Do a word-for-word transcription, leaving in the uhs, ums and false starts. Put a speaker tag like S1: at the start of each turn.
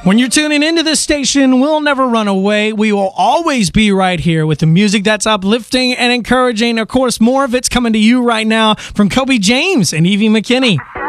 S1: When you're tuning into this station, we'll never run away. We will always be right here with the music that's uplifting and encouraging. Of course, more of it's coming to you right now from Kobe James and Evie McKinney.